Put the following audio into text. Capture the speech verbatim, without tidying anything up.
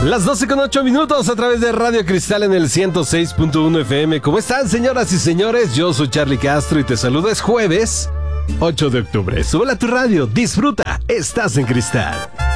Las doce con ocho minutos a través de Radio Cristal en el ciento seis punto uno F M. ¿Cómo están, señoras y señores? Yo soy Charlie Castro y te saludo. Es jueves ocho de octubre. Súbela a tu radio, disfruta, estás en Cristal.